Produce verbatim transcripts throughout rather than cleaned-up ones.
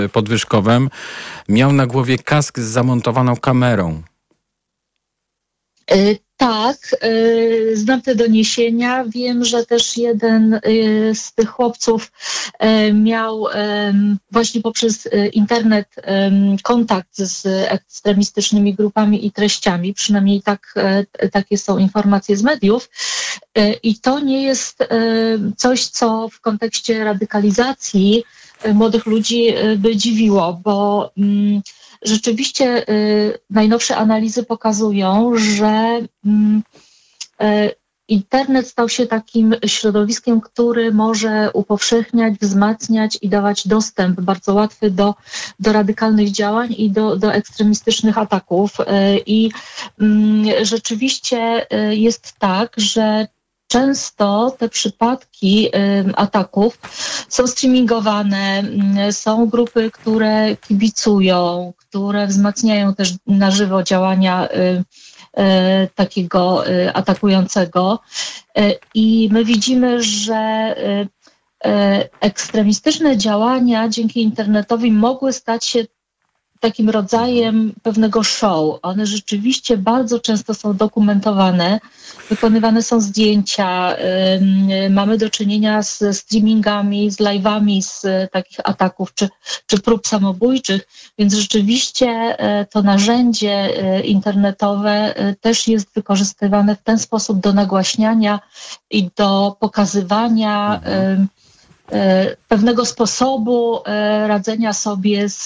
pod Wyszkowem miał na głowie kask z zamontowaną kamerą. Y- Tak, y, znam te doniesienia. Wiem, że też jeden y, z tych chłopców y, miał y, właśnie poprzez y, internet y, kontakt z ekstremistycznymi grupami i treściami. Przynajmniej tak, y, takie są informacje z mediów. Y, I to nie jest y, coś, co w kontekście radykalizacji y, młodych ludzi y, by dziwiło, bo y, Rzeczywiście y, najnowsze analizy pokazują, że y, y, internet stał się takim środowiskiem, który może upowszechniać, wzmacniać i dawać dostęp bardzo łatwy do, do radykalnych działań i do, do ekstremistycznych ataków. Y, I y, rzeczywiście y, jest tak, że często te przypadki y, ataków są streamingowane, y, są grupy, które kibicują, które wzmacniają też na żywo działania y, y, takiego y, atakującego. Y, I my widzimy, że y, y, ekstremistyczne działania dzięki internetowi mogły stać się takim rodzajem pewnego show. One rzeczywiście bardzo często są dokumentowane, wykonywane są zdjęcia, yy, mamy do czynienia z streamingami, z live'ami z y, takich ataków czy, czy prób samobójczych, więc rzeczywiście y, to narzędzie y, internetowe y, też jest wykorzystywane w ten sposób do nagłaśniania i do pokazywania y, pewnego sposobu radzenia sobie z,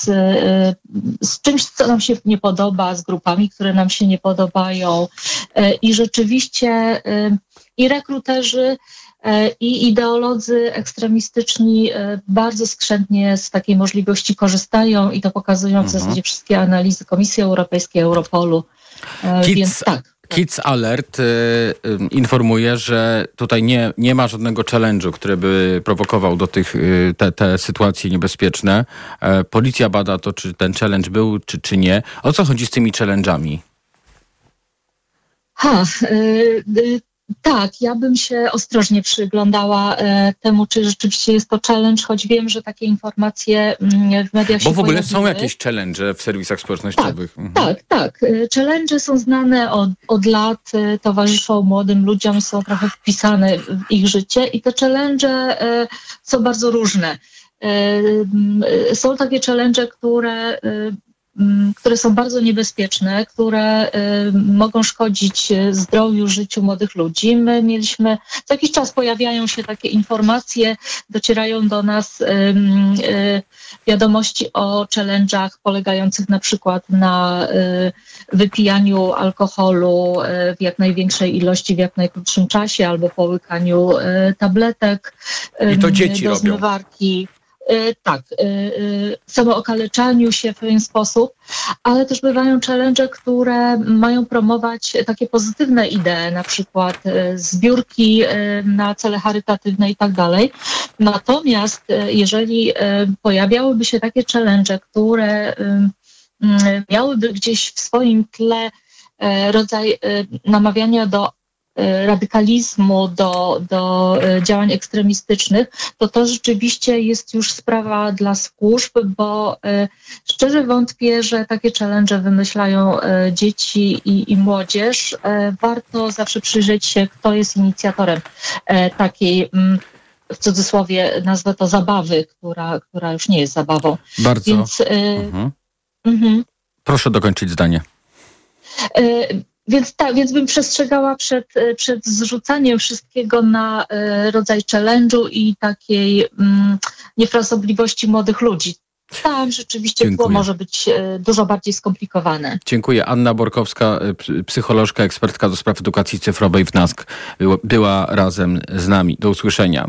z czymś, co nam się nie podoba, z grupami, które nam się nie podobają. I rzeczywiście i rekruterzy, i ideolodzy ekstremistyczni bardzo skrzętnie z takiej możliwości korzystają i to pokazują w zasadzie wszystkie analizy Komisji Europejskiej, Europolu. Kids. Więc tak. Kids Alert y, y, informuje, że tutaj nie, nie ma żadnego challenge'u, który by prowokował do tych y, te, te sytuacje niebezpieczne. E, policja bada to, czy ten challenge był, czy, czy nie. O co chodzi z tymi challenge'ami? Ha, y, y, tak, ja bym się ostrożnie przyglądała e, temu, czy rzeczywiście jest to challenge, choć wiem, że takie informacje mm, w mediach się Bo w ogóle pojawiły. są jakieś challenge w serwisach społecznościowych. Tak, mhm. tak, tak. Challenge są znane od, od lat, towarzyszą młodym ludziom, są trochę wpisane w ich życie i te challenge e, są bardzo różne. E, są takie challenge, które e, które są bardzo niebezpieczne, które y, mogą szkodzić zdrowiu, życiu młodych ludzi. My mieliśmy, co jakiś czas pojawiają się takie informacje, docierają do nas y, y, wiadomości o challenge'ach polegających na przykład na y, wypijaniu alkoholu y, w jak największej ilości, w jak najkrótszym czasie, albo połykaniu y, tabletek y, I to dzieci do robią. zmywarki. Y, tak, y, y, samookaleczaniu się w pewien sposób, ale też bywają challenge, które mają promować takie pozytywne idee, na przykład y, zbiórki y, na cele charytatywne i tak dalej. Natomiast y, jeżeli y, pojawiałyby się takie challenge, które y, y, miałyby gdzieś w swoim tle y, rodzaj y, namawiania do radykalizmu, do, do działań ekstremistycznych, to to rzeczywiście jest już sprawa dla służb, bo y, szczerze wątpię, że takie challenge wymyślają y, dzieci i, i młodzież. Y, warto zawsze przyjrzeć się, kto jest inicjatorem y, takiej, y, w cudzysłowie nazwę to zabawy, która, która już nie jest zabawą. Bardzo. Więc, y, mhm. y, Proszę dokończyć zdanie. Y, Więc tak, więc bym przestrzegała przed, przed zrzucaniem wszystkiego na y, rodzaj challenge'u i takiej mm, niefrasobliwości młodych ludzi. Tam rzeczywiście Dziękuję. tło może być y, dużo bardziej skomplikowane. Dziękuję. Anna Borkowska, psycholożka, ekspertka do spraw edukacji cyfrowej w N A S K, była, była razem z nami. Do usłyszenia.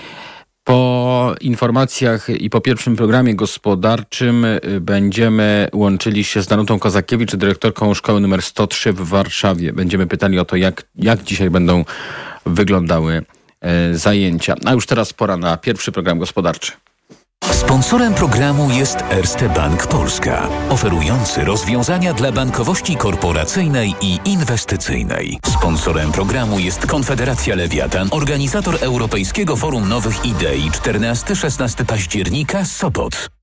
Po informacjach i po pierwszym programie gospodarczym będziemy łączyli się z Danutą Kozakiewicz, dyrektorką szkoły numer sto trzy w Warszawie. Będziemy pytali o to, jak, jak dzisiaj będą wyglądały e, zajęcia. A już teraz pora na pierwszy program gospodarczy. Sponsorem programu jest Erste Bank Polska, oferujący rozwiązania dla bankowości korporacyjnej i inwestycyjnej. Sponsorem programu jest Konfederacja Lewiatan, organizator Europejskiego Forum Nowych Idei czternastego do szesnastego października, Sopot.